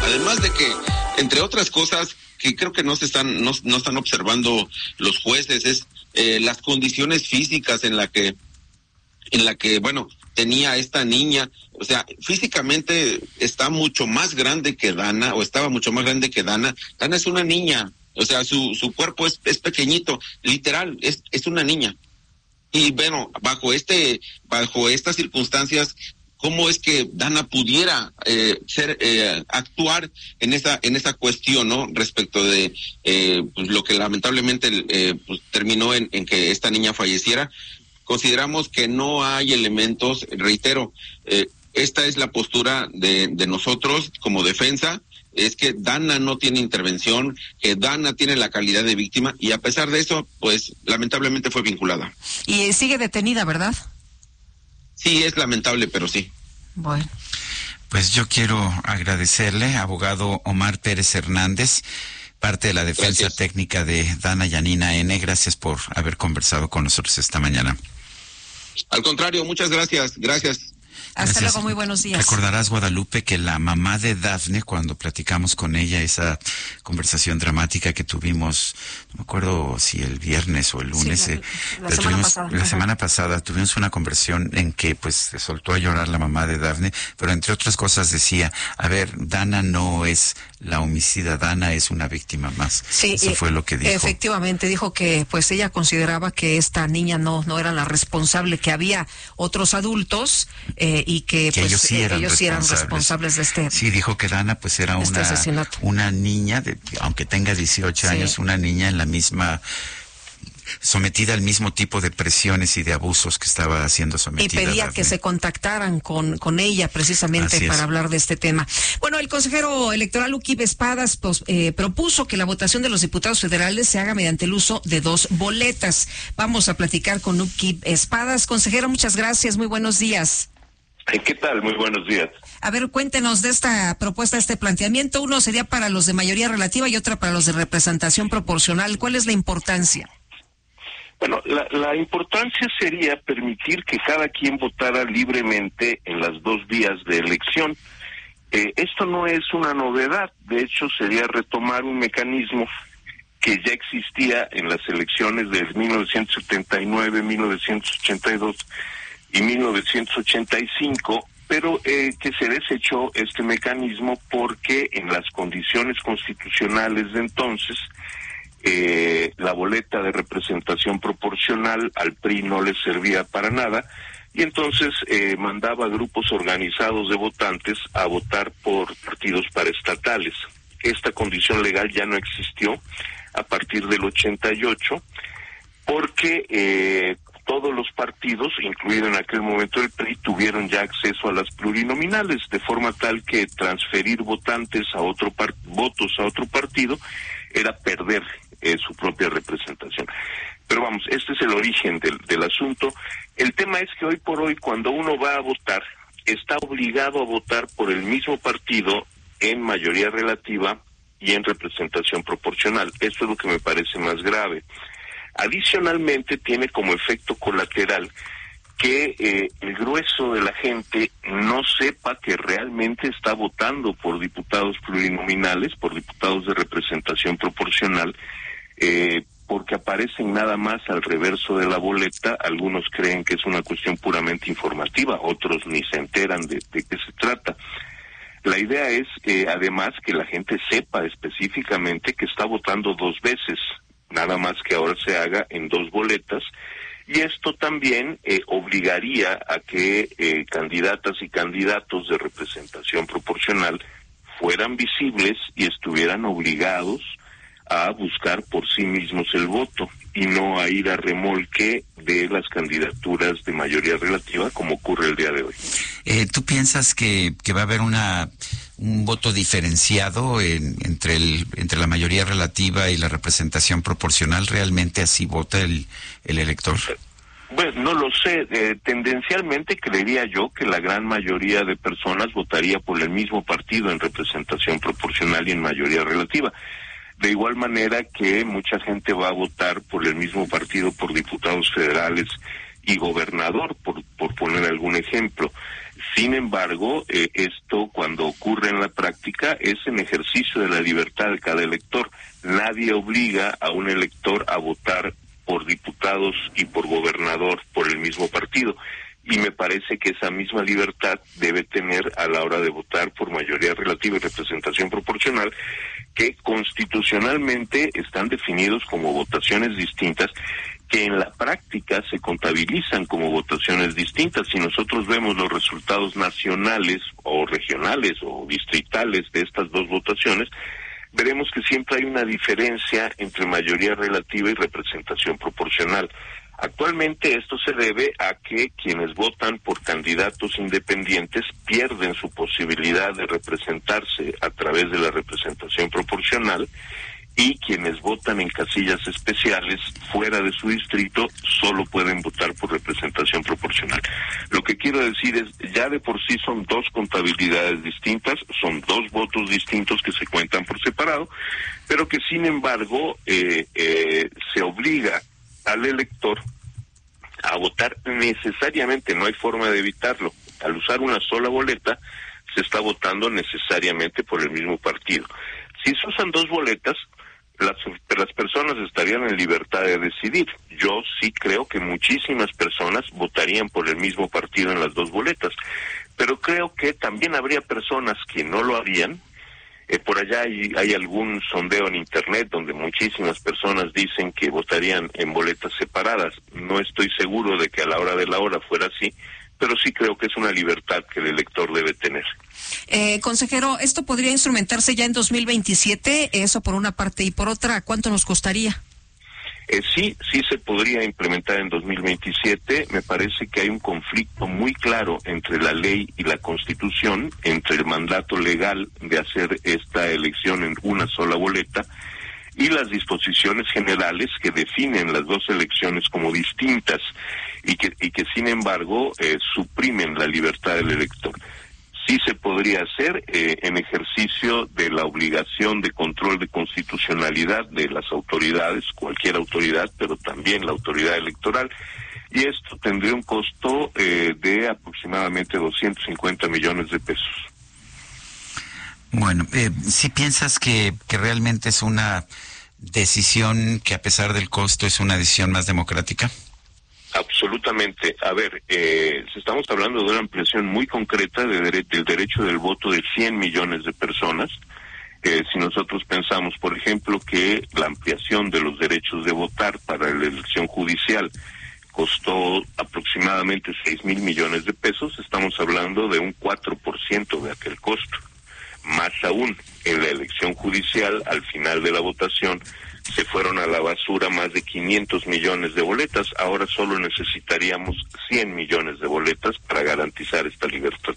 Además de que, entre otras cosas, que creo que no están observando los jueces, es las condiciones físicas en la que, bueno, tenía esta niña. O sea, físicamente está mucho más grande que Dana, o estaba mucho más grande que Dana. Dana es una niña, o sea, su cuerpo es pequeñito, literal, es una niña. Y bueno, bajo estas circunstancias, ¿cómo es que Dana pudiera actuar en esa cuestión, ¿no? Respecto de pues lo que lamentablemente pues terminó en que esta niña falleciera. Consideramos que no hay elementos, reitero, esta es la postura de nosotros como defensa, es que Dana no tiene intervención, que Dana tiene la calidad de víctima, y a pesar de eso, pues lamentablemente fue vinculada. Y sigue detenida, ¿verdad? Sí, es lamentable, pero sí. Bueno. Pues yo quiero agradecerle, abogado Omar Pérez Hernández, parte de la defensa Gracias. Técnica de Dana Yanina N. Gracias por haber conversado con nosotros esta mañana. Al contrario, muchas gracias. Gracias. Hasta luego, muy buenos días. Recordarás, Guadalupe, que la mamá de Dafne, cuando platicamos con ella, esa conversación dramática que tuvimos, no me acuerdo si el viernes o el lunes, sí, la semana pasada tuvimos una conversación en que pues se soltó a llorar la mamá de Dafne, pero entre otras cosas decía, a ver, Dana no es la homicida, Dana es una víctima más. Sí, eso fue lo que dijo. Efectivamente, dijo que pues ella consideraba que esta niña no era la responsable, que había otros adultos y que pues ellos sí eran responsables de este. Sí, dijo que Dana pues era una niña, aunque tenga 18 años, una niña en la misma, sometida al mismo tipo de presiones y de abusos que estaba siendo sometida. Y pedía Dafne. que se contactaran con ella precisamente para hablar de este tema. Bueno, el consejero electoral Uquib Espadas pues, propuso que la votación de los diputados federales se haga mediante el uso de 2 boletas. Vamos a platicar con Uquib Espadas. Consejero, muchas gracias, muy buenos días. ¿Qué tal? Muy buenos días. A ver, cuéntenos de esta propuesta, este planteamiento. Uno sería para los de mayoría relativa y otra para los de representación proporcional. ¿Cuál es la importancia? Bueno, la importancia sería permitir que cada quien votara libremente en las 2 vías de elección. Esto no es una novedad, de hecho sería retomar un mecanismo que ya existía en las elecciones de 1979, 1982 y 1985, pero que se desechó este mecanismo porque en las condiciones constitucionales de entonces la boleta de representación proporcional al PRI no les servía para nada y entonces mandaba a grupos organizados de votantes a votar por partidos paraestatales. Esta condición legal ya no existió a partir del 88 porque todos los partidos, incluido en aquel momento el PRI, tuvieron ya acceso a las plurinominales, de forma tal que transferir votantes a votos a otro partido era perder su propia representación. Pero vamos, este es el origen del asunto. El tema es que hoy por hoy, cuando uno va a votar, está obligado a votar por el mismo partido en mayoría relativa y en representación proporcional. Esto es lo que me parece más grave. Adicionalmente, tiene como efecto colateral que el grueso de la gente no sepa que realmente está votando por diputados plurinominales, por diputados de representación proporcional, porque aparecen nada más al reverso de la boleta. Algunos creen que es una cuestión puramente informativa, otros ni se enteran de qué se trata. La idea es, además, que la gente sepa específicamente que está votando 2 veces, nada más que ahora se haga en 2 boletas, y esto también obligaría a que candidatas y candidatos de representación proporcional fueran visibles y estuvieran obligados a buscar por sí mismos el voto y no a ir a remolque de las candidaturas de mayoría relativa como ocurre el día de hoy. ¿Tú piensas que va a haber un voto diferenciado entre la mayoría relativa y la representación proporcional? ¿Realmente así vota el elector? Bueno, no lo sé. Tendencialmente creería yo que la gran mayoría de personas votaría por el mismo partido en representación proporcional y en mayoría relativa. De igual manera que mucha gente va a votar por el mismo partido por diputados federales y gobernador, por poner algún ejemplo. Sin embargo, esto cuando ocurre en la práctica es en ejercicio de la libertad de cada elector. Nadie obliga a un elector a votar por diputados y por gobernador por el mismo partido. Y me parece que esa misma libertad debe tener a la hora de votar por mayoría relativa y representación proporcional, que constitucionalmente están definidos como votaciones distintas, que en la práctica se contabilizan como votaciones distintas. Si nosotros vemos los resultados nacionales o regionales o distritales de estas dos votaciones, veremos que siempre hay una diferencia entre mayoría relativa y representación proporcional. Actualmente esto se debe a que quienes votan por candidatos independientes pierden su posibilidad de representarse a través de la representación proporcional, y quienes votan en casillas especiales fuera de su distrito solo pueden votar por representación proporcional. Lo que quiero decir es, ya de por sí son dos contabilidades distintas, son dos votos distintos que se cuentan por separado, pero que sin embargo se obliga al elector a votar necesariamente, no hay forma de evitarlo. Al usar una sola boleta, se está votando necesariamente por el mismo partido. Si se usan dos boletas, las personas estarían en libertad de decidir. Yo sí creo que muchísimas personas votarían por el mismo partido en las dos boletas, pero creo que también habría personas que no lo harían. Por allá hay algún sondeo en internet donde muchísimas personas dicen que votarían en boletas separadas. No estoy seguro de que a la hora de la hora fuera así, pero sí creo que es una libertad que el elector debe tener. Consejero, ¿esto podría instrumentarse ya en 2027? Eso por una parte, y por otra, ¿cuánto nos costaría? Sí se podría implementar en 2027. Me parece que hay un conflicto muy claro entre la ley y la Constitución, entre el mandato legal de hacer esta elección en una sola boleta y las disposiciones generales que definen las dos elecciones como distintas y que sin embargo suprimen la libertad del elector. Sí se podría hacer en ejercicio de la obligación de control de constitucionalidad de las autoridades, cualquier autoridad, pero también la autoridad electoral, y esto tendría un costo de aproximadamente 250 millones de pesos. Bueno, ¿sí piensas que realmente es una decisión que a pesar del costo es una decisión más democrática? Absolutamente. A ver, estamos hablando de una ampliación muy concreta del derecho del voto de 100 millones de personas. Si nosotros pensamos, por ejemplo, que la ampliación de los derechos de votar para la elección judicial costó aproximadamente 6,000 millones de pesos, estamos hablando de un 4% de aquel costo. Más aún, en la elección judicial, al final de la votación, se fueron a la basura más de 500 millones de boletas. Ahora solo necesitaríamos 100 millones de boletas para garantizar esta libertad.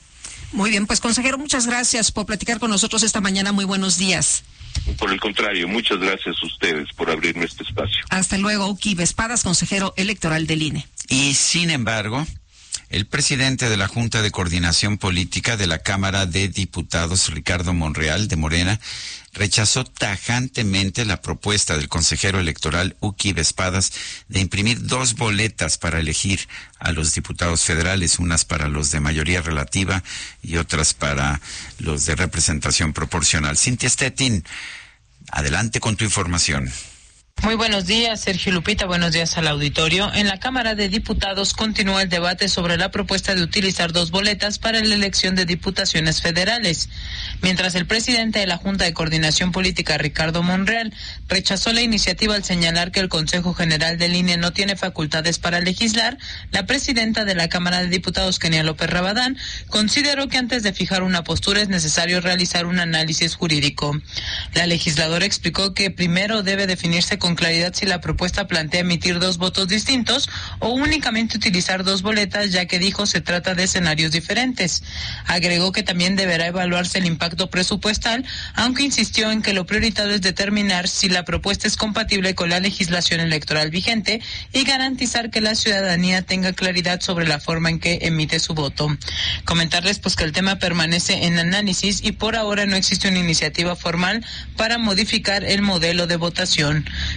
Muy bien, pues consejero, muchas gracias por platicar con nosotros esta mañana. Muy buenos días. Por el contrario, muchas gracias a ustedes por abrirme este espacio. Hasta luego, Uki Espadas, consejero electoral del INE. Y sin embargo, el presidente de la Junta de Coordinación Política de la Cámara de Diputados, Ricardo Monreal, de Morena, rechazó tajantemente la propuesta del consejero electoral Uki Espadas de imprimir dos boletas para elegir a los diputados federales, unas para los de mayoría relativa y otras para los de representación proporcional. Cintia Stettin, adelante con tu información. Muy buenos días, Sergio Lupita. Buenos días al auditorio. En la Cámara de Diputados continúa el debate sobre la propuesta de utilizar dos boletas para la elección de diputaciones federales. Mientras el presidente de la Junta de Coordinación Política, Ricardo Monreal, rechazó la iniciativa al señalar que el Consejo General del INE no tiene facultades para legislar, la presidenta de la Cámara de Diputados, Kenia López Rabadán, consideró que antes de fijar una postura es necesario realizar un análisis jurídico. La legisladora explicó que primero debe definirse con claridad si la propuesta plantea emitir dos votos distintos o únicamente utilizar dos boletas, ya que dijo se trata de escenarios diferentes. Agregó que también deberá evaluarse el impacto presupuestal, aunque insistió en que lo prioritario es determinar si la propuesta es compatible con la legislación electoral vigente y garantizar que la ciudadanía tenga claridad sobre la forma en que emite su voto. Comentarles pues que el tema permanece en análisis y por ahora no existe una iniciativa formal para modificar el modelo de votación.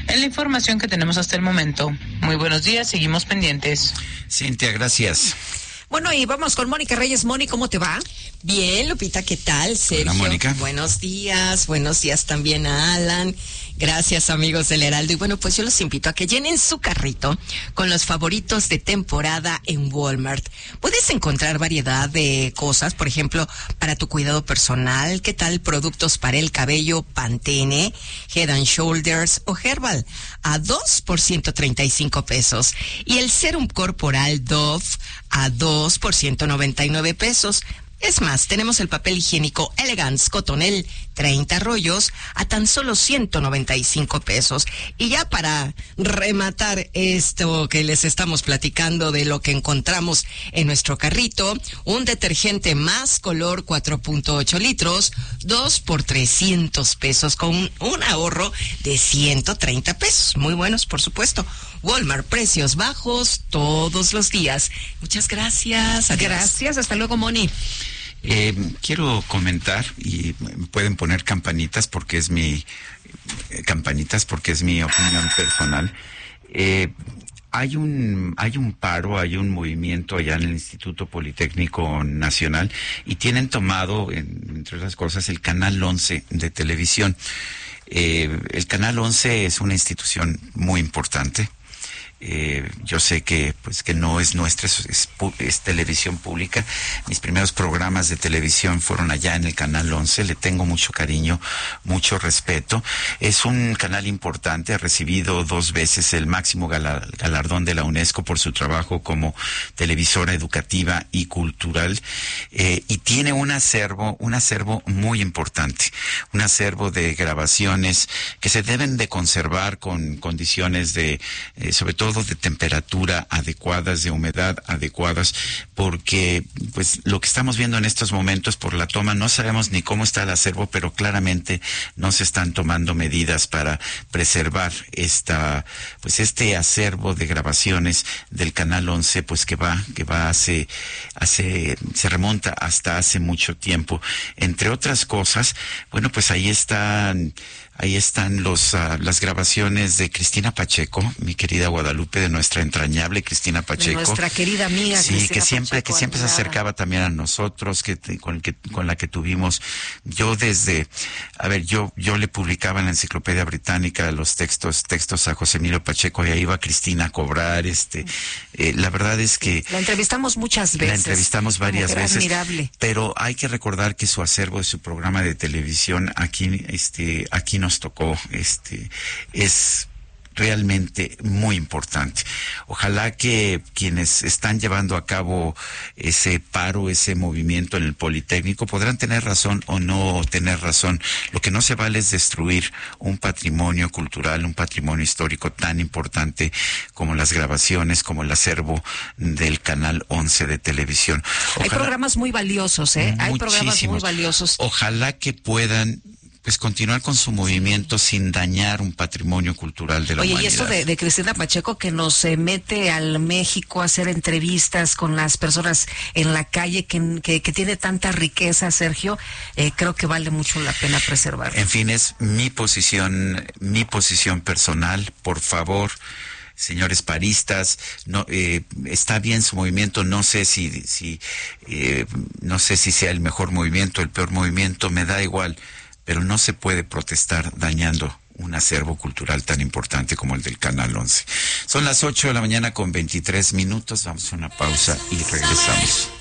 Es la información que tenemos hasta el momento. Muy buenos días, seguimos pendientes. Cintia, gracias. Bueno, y vamos con Mónica Reyes. Moni, ¿cómo te va? Bien, Lupita, ¿qué tal? Sergio. Hola, Mónica. Buenos días también a Alan. Gracias, amigos del Heraldo. Y bueno, pues yo los invito a que llenen su carrito con los favoritos de temporada en Walmart. Puedes encontrar variedad de cosas, por ejemplo, para tu cuidado personal. ¿Qué tal productos para el cabello Pantene, Head and Shoulders o Herbal? A 2 por 135 pesos. Y el serum corporal Dove a 2 por 199 pesos. Es más, tenemos el papel higiénico Elegance Cotonel, 30 rollos, a tan solo 195 pesos. Y ya para rematar esto que les estamos platicando de lo que encontramos en nuestro carrito, un detergente Más Color 4.8 litros, 2 por 300 pesos, con un ahorro de 130 pesos. Muy buenos, por supuesto. Walmart, precios bajos todos los días. Muchas gracias. Adiós. Gracias, hasta luego, Moni. Quiero comentar, y pueden poner campanitas porque es mi opinión personal. Hay un paro, hay un movimiento allá en el Instituto Politécnico Nacional y tienen tomado, entre otras cosas, el Canal 11 de televisión. El Canal 11 es una institución muy importante. Yo sé que no es nuestra, es televisión pública. Mis primeros programas de televisión fueron allá en el Canal 11. Le tengo mucho cariño, mucho respeto. Es un canal importante, ha recibido 2 veces el máximo galardón de la UNESCO por su trabajo como televisora educativa y cultural, y tiene un acervo muy importante, un acervo de grabaciones que se deben de conservar con condiciones de, sobre todo de temperatura adecuadas, de humedad adecuadas, porque pues lo que estamos viendo en estos momentos por la toma, no sabemos ni cómo está el acervo, pero claramente no se están tomando medidas para preservar este acervo de grabaciones del Canal 11, pues que se remonta hasta hace mucho tiempo. Entre otras cosas, bueno, pues ahí están las grabaciones de Cristina Pacheco, mi querida Guadalupe, de nuestra entrañable Cristina Pacheco. De nuestra querida amiga sí, Cristina que siempre se acercaba también a nosotros, con la que tuvimos. Yo le publicaba en la Enciclopedia Británica los textos a José Emilio Pacheco, y ahí iba Cristina a cobrar. La verdad es que la entrevistamos muchas veces. La entrevistamos varias veces. Admirable. Pero hay que recordar que su acervo de su programa de televisión aquí nos tocó, es realmente muy importante. Ojalá que quienes están llevando a cabo ese paro, ese movimiento en el Politécnico, podrán tener razón o no tener razón. Lo que no se vale es destruir un patrimonio cultural, un patrimonio histórico tan importante como las grabaciones, como el acervo del Canal 11 de televisión. Hay programas muy valiosos, Hay programas muy valiosos. Ojalá que puedan continuar con su movimiento sin dañar un patrimonio cultural de la humanidad. Oye, y esto de Cristina Pacheco, que nos mete al México a hacer entrevistas con las personas en la calle, que tiene tanta riqueza, Sergio, creo que vale mucho la pena preservarlo. En fin, es mi posición personal. Por favor, señores paristas, no, está bien su movimiento, no sé si sea el mejor movimiento, el peor movimiento, me da igual, pero no se puede protestar dañando un acervo cultural tan importante como el del Canal 11. Son las 8 de la mañana con 23 minutos, vamos a una pausa y regresamos.